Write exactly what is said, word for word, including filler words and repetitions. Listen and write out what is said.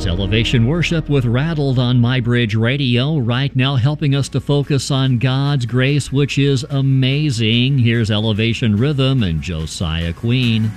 It's Elevation Worship with Rattled on MyBridge Radio, right now helping us to focus on God's grace, which is amazing. Here's Elevation Rhythm and Josiah Queen.